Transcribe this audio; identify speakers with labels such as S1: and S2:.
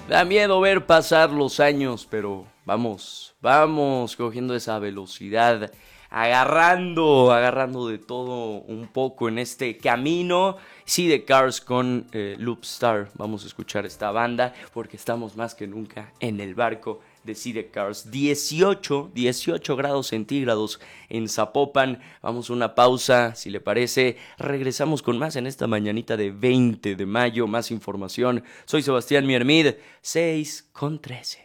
S1: Da miedo ver pasar los años, pero vamos cogiendo esa velocidad, agarrando de todo un poco en este camino. Sí, de Cars con Loopstar. Vamos a escuchar esta banda porque estamos más que nunca en el barco de Sea Cars. 18 grados centígrados en Zapopan. Vamos a una pausa, si le parece. Regresamos con más en esta mañanita de 20 de mayo. Más información. Soy Sebastián Miermid, 6 con 13.